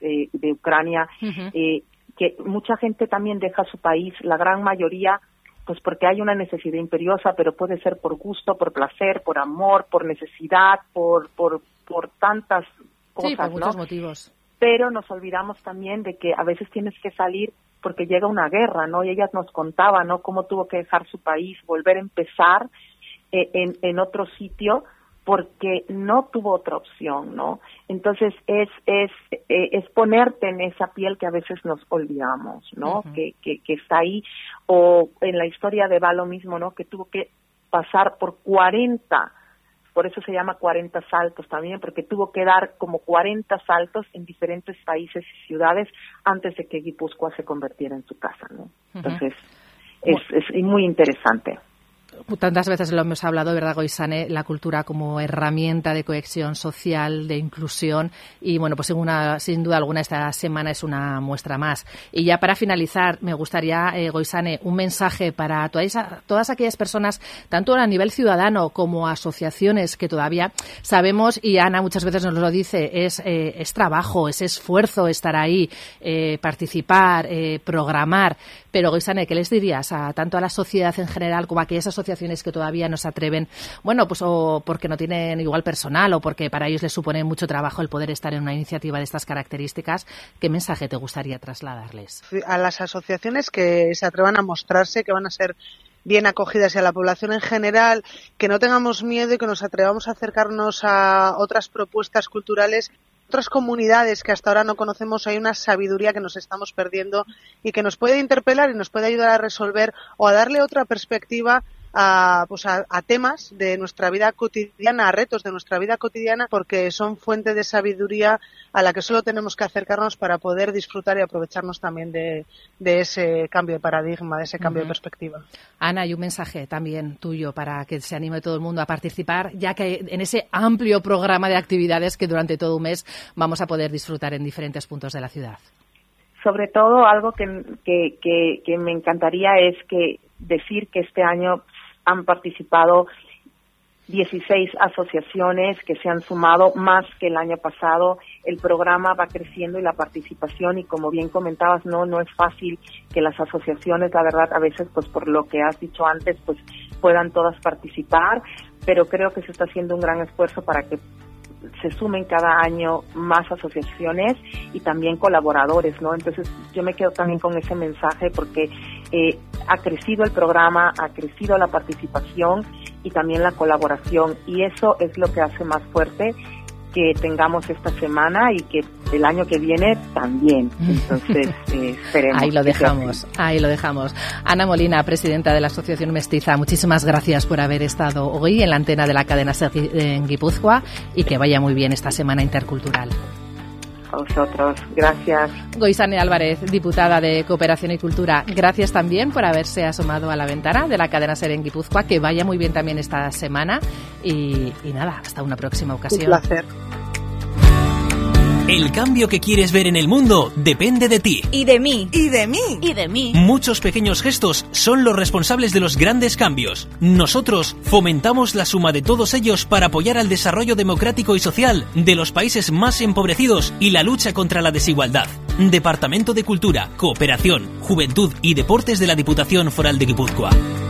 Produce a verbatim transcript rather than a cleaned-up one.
eh, de Ucrania, uh-huh. eh, que mucha gente también deja su país, la gran mayoría, pues porque hay una necesidad imperiosa, pero puede ser por gusto, por placer, por amor, por necesidad, por por por tantas cosas, sí, por muchos ¿no? motivos. Pero nos olvidamos también de que a veces tienes que salir porque llega una guerra, ¿no? Y ellas nos contaban, ¿no? Cómo tuvo que dejar su país, volver a empezar eh, en, en otro sitio, porque no tuvo otra opción, ¿no? Entonces es es eh, es ponerte en esa piel que a veces nos olvidamos, ¿no? Uh-huh. Que, que que está ahí. O en la historia de Va lo mismo, ¿no? Que tuvo que pasar por cuarenta, por eso se llama cuarenta saltos también, porque tuvo que dar como cuarenta saltos en diferentes países y ciudades antes de que Guipúzcoa se convirtiera en su casa, ¿no? Entonces uh-huh. es, es muy interesante. Tantas veces lo hemos hablado, ¿verdad, Goizane? La cultura como herramienta de cohesión social, de inclusión, y bueno, pues sin, una, sin duda alguna esta semana es una muestra más. Y ya para finalizar, me gustaría, eh, Goizane, un mensaje para todas, todas aquellas personas, tanto a nivel ciudadano como asociaciones, que todavía sabemos, y Ana muchas veces nos lo dice, es, eh, es trabajo, es esfuerzo estar ahí, eh, participar, eh, programar. Pero, Goizane, ¿qué les dirías a tanto a la sociedad en general como a aquellas asociaciones que todavía no se atreven, bueno, pues o porque no tienen igual personal o porque para ellos les supone mucho trabajo el poder estar en una iniciativa de estas características? ¿Qué mensaje te gustaría trasladarles? A las asociaciones que se atrevan a mostrarse, que van a ser bien acogidas, y a la población en general, que no tengamos miedo y que nos atrevamos a acercarnos a otras propuestas culturales, otras comunidades que hasta ahora no conocemos. Hay una sabiduría que nos estamos perdiendo y que nos puede interpelar y nos puede ayudar a resolver o a darle otra perspectiva a, pues a, a temas de nuestra vida cotidiana, a retos de nuestra vida cotidiana, porque son fuente de sabiduría a la que solo tenemos que acercarnos para poder disfrutar y aprovecharnos también de, de ese cambio de paradigma, de ese cambio uh-huh. de perspectiva. Ana, y un mensaje también tuyo para que se anime todo el mundo a participar, ya que en ese amplio programa de actividades que durante todo un mes vamos a poder disfrutar en diferentes puntos de la ciudad. Sobre todo, algo que, que, que, que me encantaría es que decir que este año han participado dieciséis asociaciones que se han sumado más que el año pasado. El programa va creciendo y la participación, y como bien comentabas, no no es fácil que las asociaciones, la verdad, a veces, pues por lo que has dicho antes, pues puedan todas participar, pero creo que se está haciendo un gran esfuerzo para que se sumen cada año más asociaciones y también colaboradores, ¿no? Entonces yo me quedo también con ese mensaje, porque eh, ha crecido el programa, ha crecido la participación y también la colaboración, y eso es lo que hace más fuerte que tengamos esta semana y que el año que viene también. Entonces, eh, esperemos. Ahí lo dejamos, ahí lo dejamos. Ana Molina, presidenta de la Asociación Mestiza, muchísimas gracias por haber estado hoy en la antena de la cadena SER en Guipúzcoa, y que vaya muy bien esta semana intercultural. A vosotros, gracias. Goizane Álvarez, diputada de Cooperación y Cultura, gracias también por haberse asomado a la ventana de la cadena SER en Guipúzcoa. Que vaya muy bien también esta semana, y, y nada, hasta una próxima ocasión. Un placer. El cambio que quieres ver en el mundo depende de ti. Y de mí. Y de mí. Y de mí. Muchos pequeños gestos son los responsables de los grandes cambios. Nosotros fomentamos la suma de todos ellos para apoyar al desarrollo democrático y social de los países más empobrecidos y la lucha contra la desigualdad. Departamento de Cultura, Cooperación, Juventud y Deportes de la Diputación Foral de Guipúzcoa.